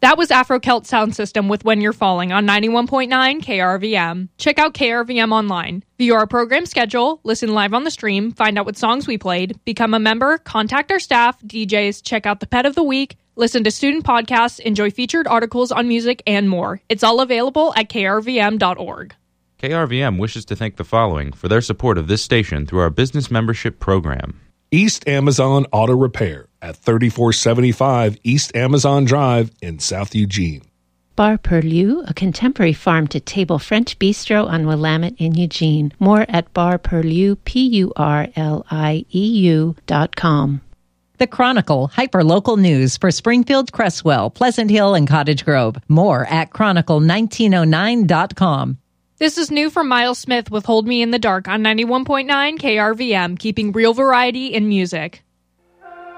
That was Afro-Celt Sound System with When You're Falling on 91.9 KRVM. Check out KRVM online. View our program schedule, listen live on the stream, find out what songs we played, become a member, contact our staff, DJs, check out the Pet of the Week, listen to student podcasts, enjoy featured articles on music, and more. It's all available at krvm.org. KRVM wishes to thank the following for their support of this station through our business membership program. East Amazon Auto Repair at 3475 East Amazon Drive in South Eugene. Bar Perlieu, a contemporary farm-to-table French bistro on Willamette in Eugene. More at barperlieu, PURLIEU.com. The Chronicle, hyper-local news for Springfield, Cresswell, Pleasant Hill, and Cottage Grove. More at chronicle1909.com. This is new from Miles Smith with Hold Me in the Dark on 91.9 KRVM, keeping real variety in music.